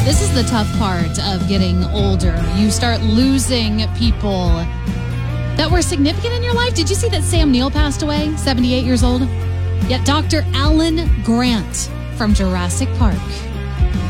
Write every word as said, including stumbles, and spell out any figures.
This is the tough part of getting older. You start losing people that were significant in your life. Did you see that Sam Neill passed away, seventy-eight years old? Yet Doctor Alan Grant from Jurassic Park